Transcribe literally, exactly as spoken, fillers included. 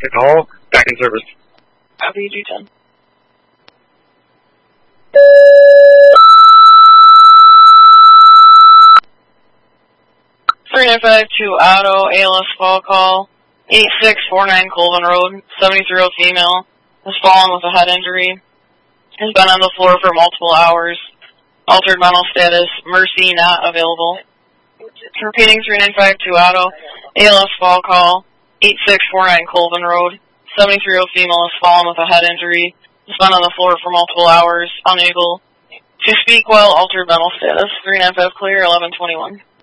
the call. Back in service. Copy, G ten. three nine five two Auto, A L S fall call, eight six four nine Colvin Road, seventy-three-year-old female, has fallen with a head injury, has been on the floor for multiple hours, altered mental status, mercy not available. Repeating three nine five two Auto, A L S fall call, eight six four nine Colvin Road, seventy-three-year-old female has fallen with a head injury, has been on the floor for multiple hours, unable to speak while altered mental status. three nine five clear, eleven twenty-one.